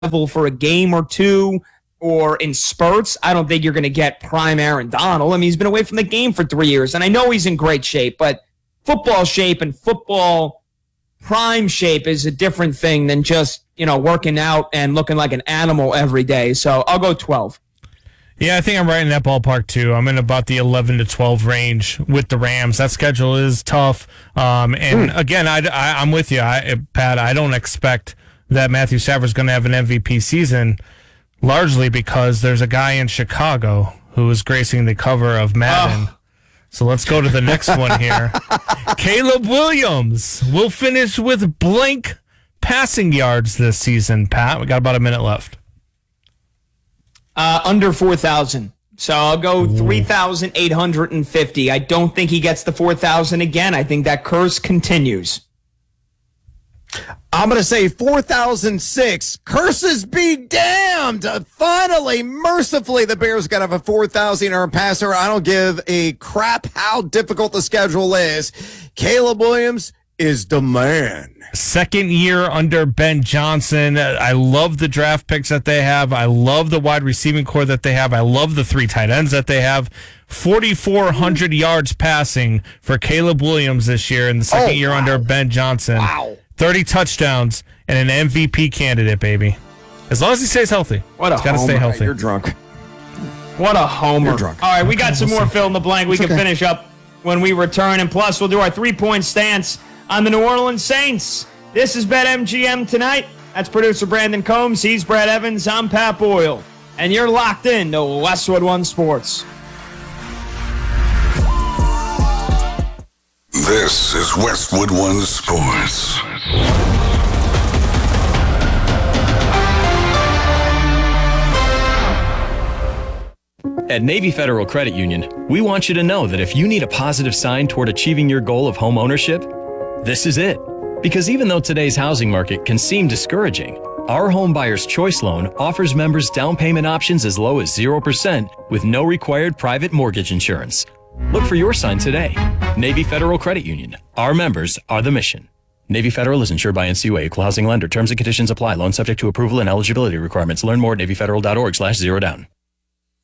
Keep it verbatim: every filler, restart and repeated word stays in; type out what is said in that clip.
level for a game or two or in spurts. I don't think you're going to get prime Aaron Donald. I mean, he's been away from the game for three years, and I know he's in great shape, but football shape and football prime shape is a different thing than just, you know, working out and looking like an animal every day. So I'll go twelve. Yeah, I think I'm right in that ballpark, too. I'm in about the eleven to twelve range with the Rams. That schedule is tough. Um, and, mm. again, I, I, I'm with you, I, Pat. I don't expect that Matthew Stafford's going to have an M V P season, largely because there's a guy in Chicago who is gracing the cover of Madden. Oh. So let's go to the next one here. Caleb Williams will finish with blank passing yards this season, Pat. We got about a minute left. Uh, under four thousand. So I'll go three thousand eight hundred fifty. I don't think he gets the four thousand again. I think that curse continues. I'm going to say four thousand six. Curses be damned. Uh, finally, mercifully, the Bears got to have a four thousand yard passer. I don't give a crap how difficult the schedule is. Caleb Williams is the man. Second year under Ben Johnson. I love the draft picks that they have. I love the wide receiving core that they have. I love the three tight ends that they have. forty-four hundred yards passing for Caleb Williams this year in the second oh, year wow. under Ben Johnson. Wow. thirty touchdowns and an M V P candidate, baby. As long as he stays healthy. What a He's got to stay healthy. You're drunk. What a homer. You're drunk. All right, we got some more fill in the blank. We it's can okay. finish up when we return. And plus, we'll do our three-point stance on the New Orleans Saints. This is BetMGM Tonight. That's producer Brandon Combs. He's Brad Evans. I'm Pat Boyle. And you're locked in to Westwood One Sports. This is Westwood One Sports. At Navy Federal Credit Union, we want you to know that if you need a positive sign toward achieving your goal of home ownership, this is it. Because even though today's housing market can seem discouraging, our Home Buyer's Choice Loan offers members down payment options as low as zero percent with no required private mortgage insurance. Look for your sign today. Navy Federal Credit Union. Our members are the mission. Navy Federal is insured by N C U A, Equal Housing Lender. Terms and conditions apply. Loan subject to approval and eligibility requirements. Learn more at Navy Federal dot org slash zero down.